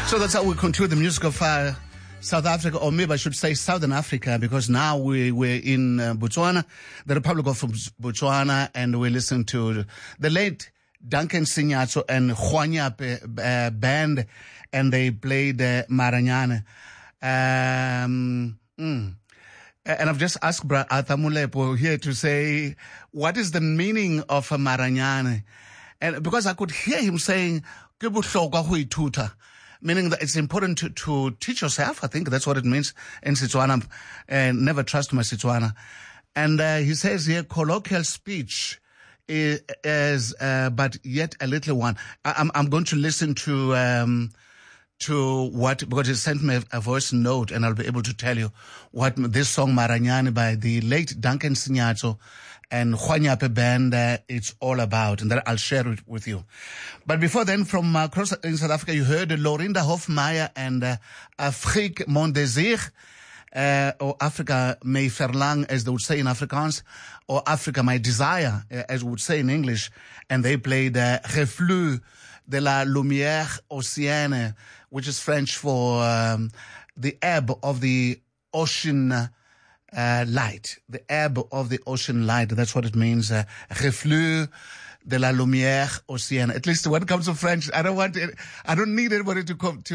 So that's how we conclude the music of South Africa, or maybe I should say Southern Africa, because now we're in Botswana, the Republic of Botswana, and we listen to the late Duncan Sinyatso and Khwanyape band, and they played Maranyane. And I've just asked Bra Arthur Molepo here to say, what is the meaning of Maranyane? And because I could hear him saying, "Ke bohlokwa ho ithuta," meaning that it's important to teach yourself. I think that's what it means in Setswana. Never trust my Setswana. And he says here, colloquial speech is but yet a little one. I'm going to listen to what, because he sent me a voice note, and I'll be able to tell you what this song Maranyane by the late Duncan Sinyatso and Khwanyape band it's all about, and then I'll share it with you. But before then, from across in South Africa, you heard Lorinda Hofmeyer and Afrique Mon Désir, or Africa Mijn Verlang, as they would say in Afrikaans, or Africa My Desire, as we would say in English, and they played Reflux de la Lumière Océane, which is French for the ebb of the ocean light. The ebb of the ocean light. That's what it means. Reflux de la Lumière Océane. At least when it comes to French, I don't need anybody to call.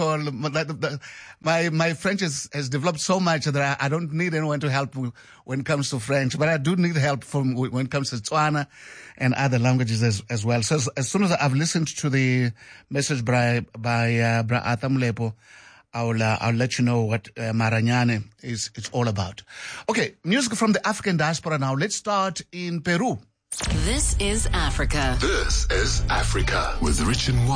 My French has developed so much that I don't need anyone to help when it comes to French. But I do need help when it comes to Tswana and other languages as well. So as soon as I've listened to the message by Bra Arthur Molepo, I'll let you know what Maranyane it's all about. Okay, music from the African diaspora now. Let's start in Peru. This is Africa. This is Africa with Rich and